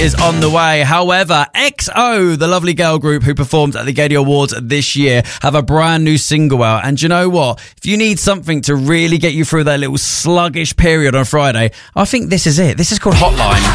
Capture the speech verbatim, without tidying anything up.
is on the way. However, X O, the lovely girl group who performed at the Gaydio Awards this year, have a brand new single out. And do you know what? If you need something to really get you through that little sluggish period on Friday, I think this is it. This is called Hotline.